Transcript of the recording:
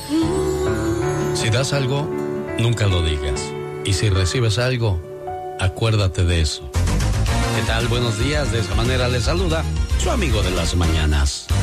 Si das algo, nunca lo digas. Y si recibes algo, acuérdate de eso. ¿Qué tal? Buenos días. De esa manera les saluda su amigo de las mañanas.